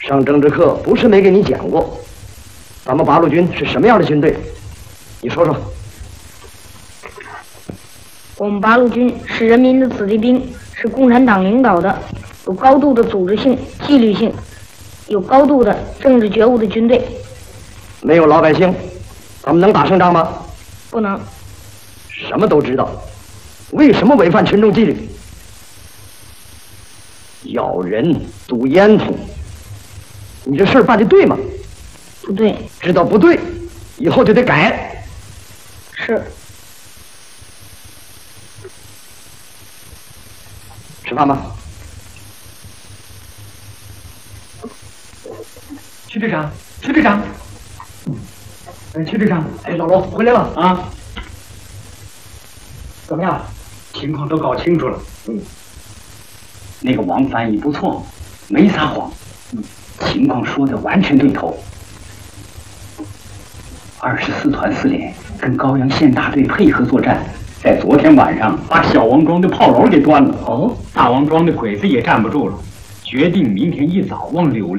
上政治课不是没给你讲过，咱们八路军是什么样的军队？你说说。 我们八路军是人民的子弟兵，是共产党领导的，有高度的组织性、纪律性，有高度的政治觉悟的军队。 没有老百姓，咱们能打胜仗吗？ 不能。 什么都知道，为什么违反群众纪律？咬人、堵烟囱，你这事儿办的对吗？ 不对。 知道不对，以后就得改。 是。 吃饭吧。 徐队长，徐队长，徐队长， 老罗回来了啊？ 怎么样？ 情况都搞清楚了。那个王翻译不错，没撒谎。情况说的完全对头。24团司令跟高阳县大队配合作战，在昨天晚上把小王庄的炮楼给端了。大王庄的鬼子也站不住了，决定明天一早往柳